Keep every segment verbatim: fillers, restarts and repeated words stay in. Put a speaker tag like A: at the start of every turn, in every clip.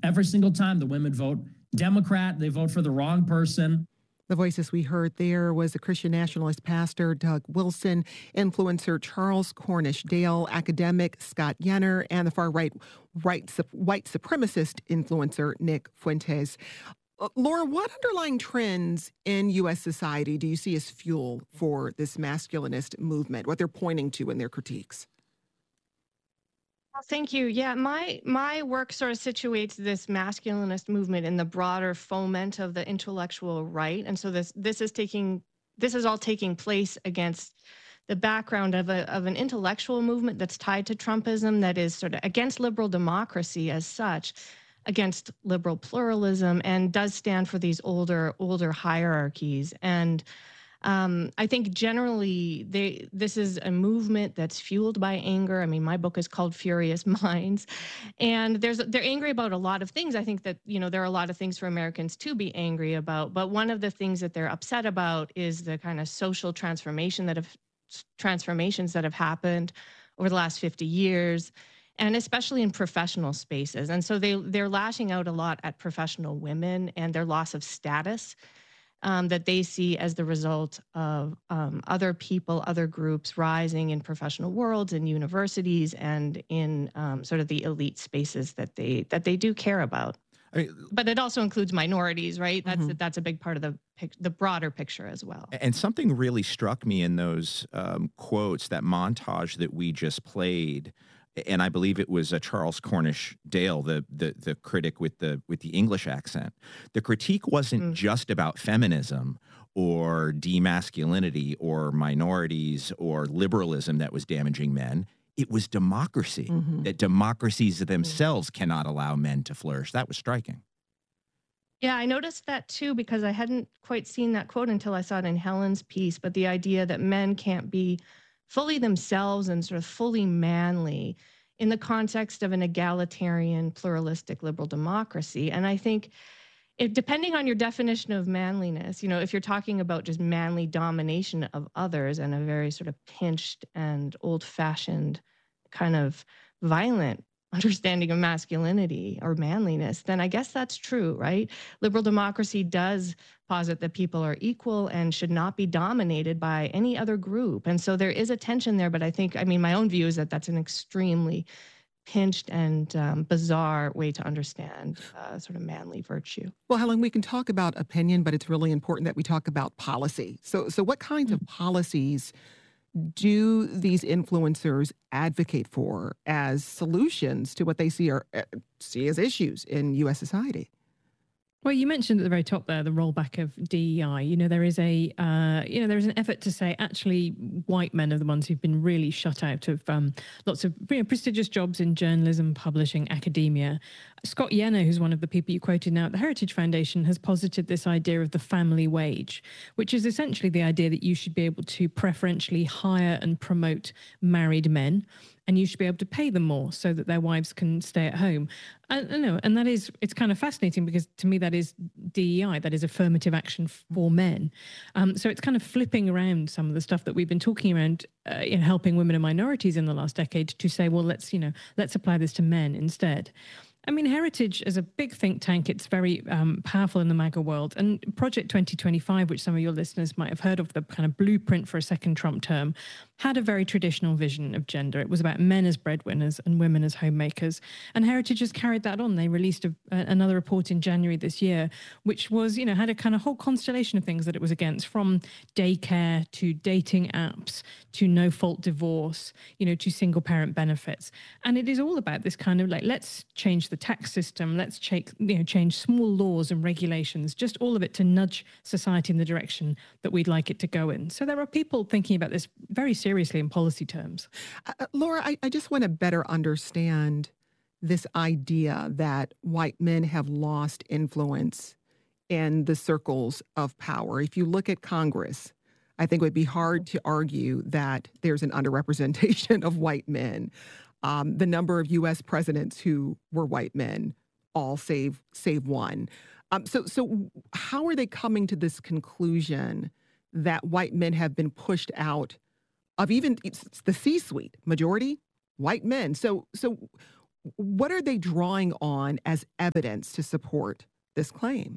A: every single time the women vote Democrat, they vote for the wrong person.
B: The voices we heard there was the Christian nationalist pastor Doug Wilson, influencer Charles Cornish Dale, academic Scott Yenor, and the far-right right, white supremacist influencer Nick Fuentes. Uh, Laura, what underlying trends in U S society do you see as fuel for this masculinist movement, what they're pointing to in their critiques?
C: Well, thank you. Yeah, my my work sort of situates this masculinist movement in the broader foment of the intellectual right, and so this this is taking this is all taking place against the background of a of an intellectual movement that's tied to Trumpism, that is sort of against liberal democracy as such, against liberal pluralism, and does stand for these older older hierarchies. And Um, I think generally they this is a movement that's fueled by anger. I mean, my book is called Furious Minds, and there's they're angry about a lot of things. I think that, you know, there are a lot of things for Americans to be angry about, but one of the things that they're upset about is the kind of social transformation that have transformations that have happened over the last fifty years, and especially in professional spaces. And so they they're lashing out a lot at professional women and their loss of status. Um, that they see as the result of um, other people, other groups rising in professional worlds and universities and in um, sort of the elite spaces that they that they do care about. I mean, but it also includes minorities, right? That's mm-hmm. that's a big part of the pic- the broader picture as well.
D: And something really struck me in those um, quotes, that montage that we just played. And I believe it was uh, Charles Cornish Dale, the, the the critic with the with the English accent. The critique wasn't mm. just about feminism or demasculinity or minorities or liberalism that was damaging men. It was democracy, mm-hmm. that democracies themselves mm-hmm. cannot allow men to flourish. That was striking.
C: Yeah, I noticed that too, because I hadn't quite seen that quote until I saw it in Helen's piece. But the idea that men can't be fully themselves and sort of fully manly in the context of an egalitarian, pluralistic, liberal democracy. And I think if, depending on your definition of manliness, you know, if you're talking about just manly domination of others and a very sort of pinched and old-fashioned kind of violent understanding of masculinity or manliness, then I guess that's true, right? Liberal democracy does posit that people are equal and should not be dominated by any other group. And so there is a tension there, but I think, I mean, my own view is that that's an extremely pinched and um, bizarre way to understand uh, sort of manly virtue.
B: Well, Helen, we can talk about opinion, but it's really important that we talk about policy. So, so what kinds mm-hmm. of policies do these influencers advocate for as solutions to what they see are uh, see as issues in U S society?
E: Well, you mentioned at the very top there the rollback of D E I. You know, there is a, uh, you know, there is an effort to say actually white men are the ones who've been really shut out of um, lots of, you know, prestigious jobs in journalism, publishing, academia. Scott Yenor, who's one of the people you quoted now at the Heritage Foundation, has posited this idea of the family wage, which is essentially the idea that you should be able to preferentially hire and promote married men, and you should be able to pay them more so that their wives can stay at home. And, you know, and that is, it's kind of fascinating because to me that is D E I, that is affirmative action for men. Um, so it's kind of flipping around some of the stuff that we've been talking around uh, in helping women and minorities in the last decade to say, well, let's, you know, let's apply this to men instead. I mean, Heritage is a big think tank. It's very um, powerful in the MAGA world. And Project twenty twenty-five, which some of your listeners might have heard of, the kind of blueprint for a second Trump term, had a very traditional vision of gender. It was about men as breadwinners and women as homemakers. And Heritage has carried that on. They released a, another report in January this year, which was, you know, had a kind of whole constellation of things that it was against, from daycare to dating apps to no-fault divorce, you know, to single-parent benefits. And it is all about this kind of like, let's change the tax system, let's change, you know, change small laws and regulations, just all of it to nudge society in the direction that we'd like it to go in. So there are people thinking about this very seriously in policy terms.
B: Uh, Laura, I, I just want to better understand this idea that white men have lost influence in the circles of power. If you look at Congress, I think it would be hard to argue that there's an underrepresentation of white men. Um, the number of U S presidents who were white men, all save save one. Um, so, so how are they coming to this conclusion that white men have been pushed out of even the C-suite? Majority white men. So, so what are they drawing on as evidence to support this claim?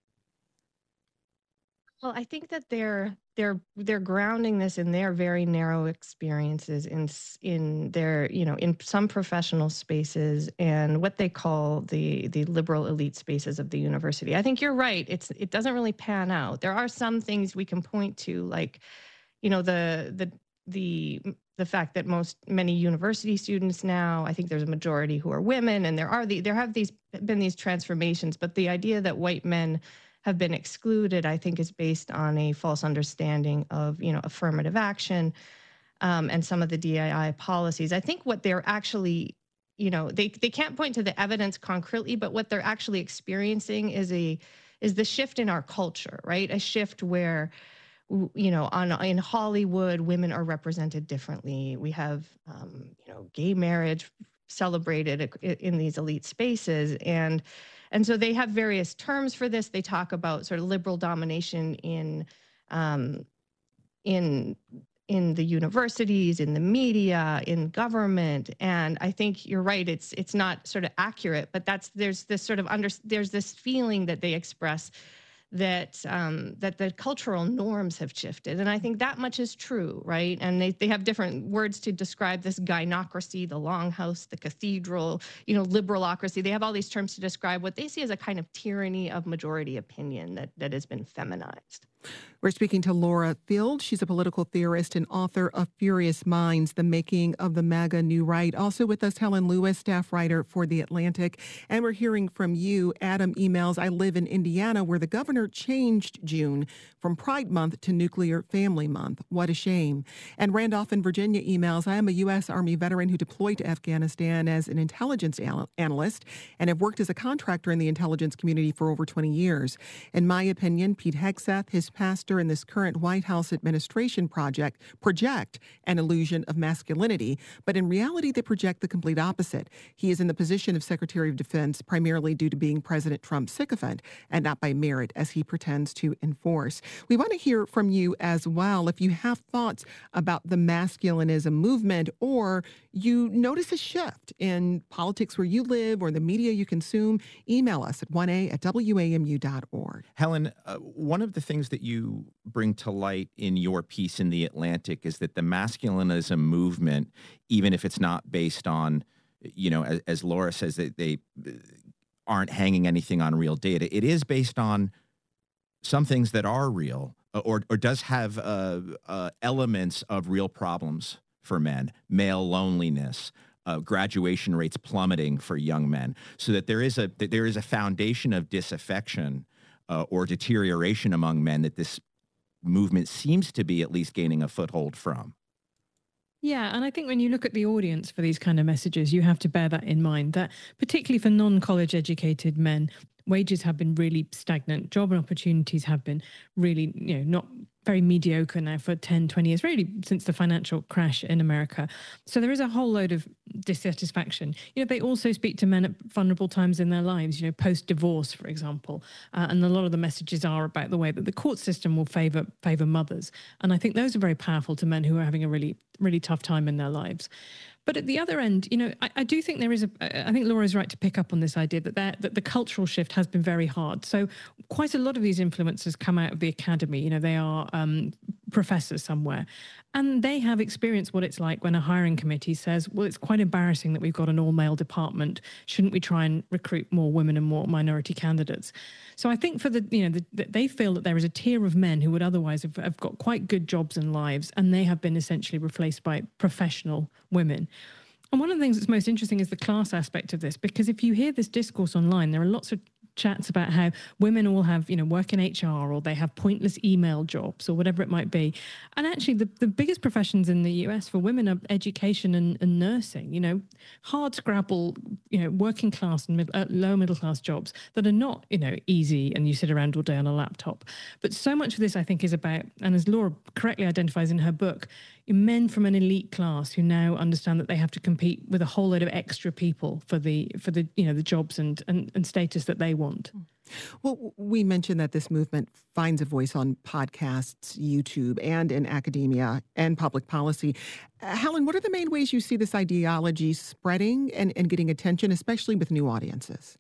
C: Well, I think that they're they're they're grounding this in their very narrow experiences in s- in their, you know, in some professional spaces and what they call the the liberal elite spaces of the university. I think you're right. It's it doesn't really pan out. There are some things we can point to, like, you know, the the the the fact that most many university students now, I think there's a majority who are women, and there are the there have these been these transformations, but the idea that white men have been excluded, I think, is based on a false understanding of, you know, affirmative action, um, and some of the D E I policies. I think what they're actually, you know, they they can't point to the evidence concretely, but what they're actually experiencing is a is the shift in our culture, right? A shift where, you know, on in Hollywood, women are represented differently. We have, um, you know, gay marriage celebrated in these elite spaces, and and so they have various terms for this. They talk about sort of liberal domination in um, in in the universities, in the media, in government, and I think you're right. It's it's not sort of accurate, but that's there's this sort of under there's this feeling that they express that um, that the cultural norms have shifted. And I think that much is true, right? And they, they have different words to describe this gynocracy, the longhouse, the cathedral, you know, liberalocracy. They have all these terms to describe what they see as a kind of tyranny of majority opinion that, that has been feminized.
B: We're speaking to Laura Field. She's a political theorist and author of Furious Minds, The Making of the MAGA New Right. Also with us, Helen Lewis, staff writer for The Atlantic. And we're hearing from you. Adam emails, I live in Indiana, where the governor changed June from Pride Month to Nuclear Family Month. What a shame. And Randolph in Virginia emails, I am a U S. Army veteran who deployed to Afghanistan as an intelligence al- analyst and have worked as a contractor in the intelligence community for over twenty years. In my opinion, Pete Hegseth, his pastor, in this current White House administration project project an illusion of masculinity, but in reality, they project the complete opposite. He is in the position of Secretary of Defense primarily due to being President Trump's sycophant and not by merit, as he pretends to enforce. We want to hear from you as well. If you have thoughts about the masculinism movement, or you notice a shift in politics where you live or the media you consume, email us at one a at w a m u dot org.
D: Helen, uh, one of the things that you bring to light in your piece in The Atlantic is that the masculinism movement, even if it's not based on, you know, as, as Laura says, that they aren't hanging anything on real data, it is based on some things that are real, or, or does have uh, uh, elements of real problems for men, male loneliness, uh, graduation rates plummeting for young men, so that there is a that there is a foundation of disaffection uh, or deterioration among men that this movement seems to be at least gaining a foothold from.
E: Yeah, and I think when you look at the audience for these kind of messages, you have to bear that in mind, that particularly for non-college educated men, wages have been really stagnant. Job and opportunities have been really, you know, not very mediocre now for ten, twenty years, really since the financial crash in America. So there is a whole load of dissatisfaction. You know, they also speak to men at vulnerable times in their lives, you know, post-divorce, for example. Uh, and a lot of the messages are about the way that the court system will favor favor mothers. And I think those are very powerful to men who are having a really, really tough time in their lives. But at the other end, you know, I, I do think there is a, I think Laura's right to pick up on this idea that there, that the cultural shift has been very hard. So quite a lot of these influencers come out of the academy, you know, they are um, professors somewhere, and they have experienced what it's like when a hiring committee says, well, it's quite embarrassing that we've got an all-male department. Shouldn't we try and recruit more women and more minority candidates? So I think for the, you know, the, they feel that there is a tier of men who would otherwise have, have got quite good jobs and lives, and they have been essentially replaced by professional women. And one of the things that's most interesting is the class aspect of this, because if you hear this discourse online, there are lots of chats about how women all have, you know, work in H R, or they have pointless email jobs, or whatever it might be. And actually, the, the biggest professions in the U S for women are education and, and nursing, you know, hard scrabble, you know, working class and mid, uh, lower middle class jobs that are not, you know, easy and you sit around all day on a laptop. But so much of this, I think, is about, and as Laura correctly identifies in her book, men from an elite class who now understand that they have to compete with a whole load of extra people for the for the you know the jobs and and, and status that they want.
B: Well, w- we mentioned that this movement finds a voice on podcasts, YouTube, and in academia and public policy. Uh, Helen, what are the main ways you see this ideology spreading and, and getting attention, especially with new audiences?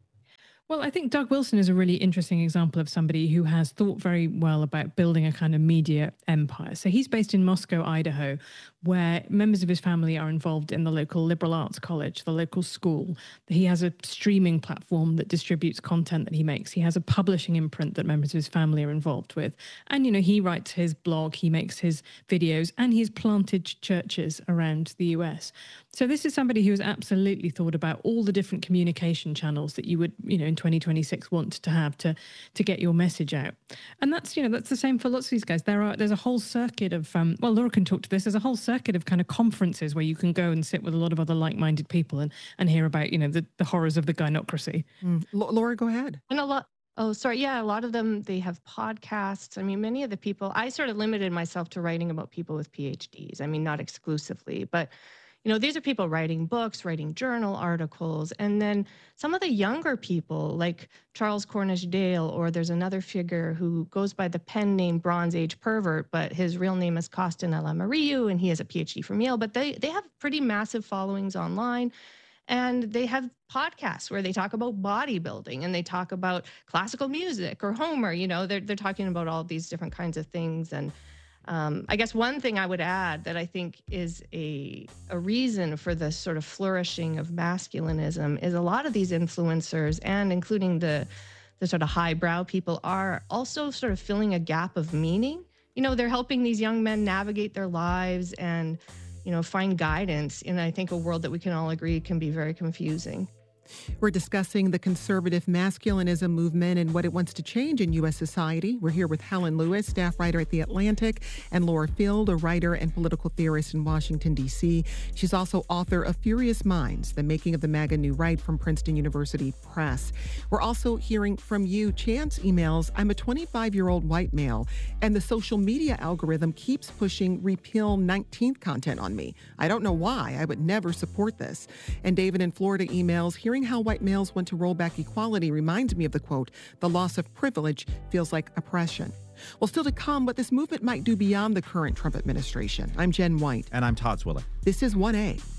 E: Well, I think Doug Wilson is a really interesting example of somebody who has thought very well about building a kind of media empire. So he's based in Moscow, Idaho, where members of his family are involved in the local liberal arts college, the local school. He has a streaming platform that distributes content that he makes. He has a publishing imprint that members of his family are involved with. And, you know, he writes his blog, he makes his videos, and he's planted churches around the U S. So this is somebody who has absolutely thought about all the different communication channels that you would, you know, in twenty twenty-six want to have to to get your message out. And that's, you know, that's the same for lots of these guys. There are there's a whole circuit of, um, well, Laura can talk to this. There's a whole circuit of kind of conferences where you can go and sit with a lot of other like-minded people and and hear about, you know, the, the horrors of the gynocracy.
B: Mm. L- Laura, go ahead.
C: And a lot, oh, sorry. Yeah, a lot of them, they have podcasts. I mean, many of the people, I sort of limited myself to writing about people with P H Ds. I mean, not exclusively, but, you know, these are people writing books, writing journal articles. And then some of the younger people, like Charles Cornish Dale, or there's another figure who goes by the pen name Bronze Age Pervert, but his real name is Costin Elamariu, and he has a P H D from Yale. But they, they have pretty massive followings online. And they have podcasts where they talk about bodybuilding and they talk about classical music or Homer. You know, they're, they're talking about all these different kinds of things. And um, I guess one thing I would add that I think is a, a reason for the sort of flourishing of masculinism is a lot of these influencers, and including the, the sort of highbrow people, are also sort of filling a gap of meaning. You know, they're helping these young men navigate their lives and, you know, find guidance in, I think, a world that we can all agree can be very confusing.
B: We're discussing the conservative masculinism movement and what it wants to change in U S society. We're here with Helen Lewis, staff writer at The Atlantic, and Laura Field, a writer and political theorist in Washington, D C. She's also author of Furious Minds, The Making of the MAGA New Right from Princeton University Press. We're also hearing from you. Chance emails, I'm a twenty-five-year-old white male, and the social media algorithm keeps pushing Repeal nineteenth content on me. I don't know why. I would never support this. And David in Florida emails, hearing how white males want to roll back equality reminds me of the quote, the loss of privilege feels like oppression. Well, still to come, what this movement might do beyond the current Trump administration. I'm Jen White.
D: And I'm Todd Zwillich.
B: This is one A.